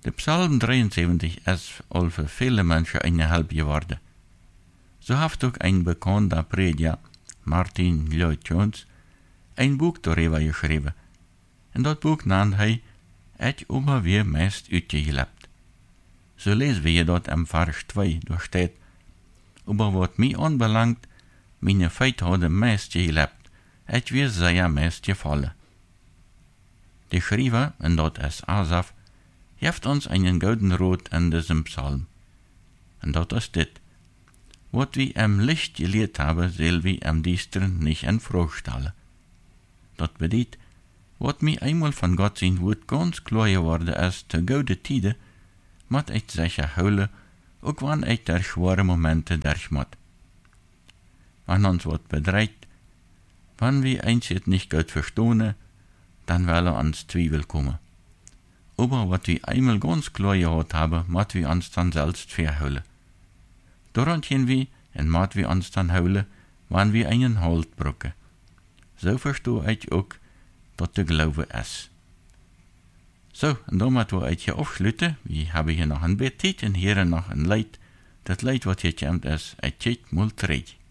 De Psalm 73 ist al für viele Menschen eine Help geworden. So hat auch ein bekannter Prediger, Martin Lloyd-Jones, ein Buch darüber geschrieben. In dat Buch nannt hij het over weer meest uitgelebt. So lesen wir dort am Vers 2, da steht, aber wat mich anbelangt, meine Feit hadden meest gelebt, het weer sehr meest gefallen. Der Schreiber, und dort ist Asaf, gibt uns einen guten Rat in diesem Psalm. Und dort ist dit, wat wir am Licht gelehrt haben, soll wir am Düsteren nicht in Frage stellen. Dat bedeutet, wat mir einmal von Gott sein Wort ganz klar geworden ist, zu gute Tide, mat ich sicher holen, auch wann ich der schwere Momente durchmat. Wenn uns wat bedreht, wenn wir eins jetzt nicht gut verstehen, dann will uns Zweifel kommen. Aber wat wir einmal ganz klar gehört haben, mat wir uns dann selbst verholen. Daran gehen wir, und mat wir uns dann holen, wenn wir einen Halt brücken. So verstehe ich auch, dat de Glaube ist. So, en damit wir ich hier aufschließen. Wir haben hier noch ein Betit und hier noch ein Leid. Das Leid, was hier kommt, ist, ich geht mal 3.